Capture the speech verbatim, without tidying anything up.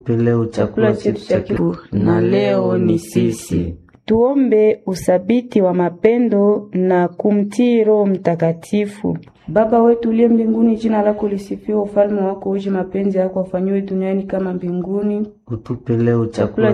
Leo chakula chetu cha kifo, na leo ni sisi. Tuombe usabiti wa mapendo na kumtii Roho Mtakatifu. Baba wetu uliye mbinguni, jina lako lisifiwe, ufalme wako uje, mapenzi yako afanywe duniani kama mbinguni. Utupe leo chakula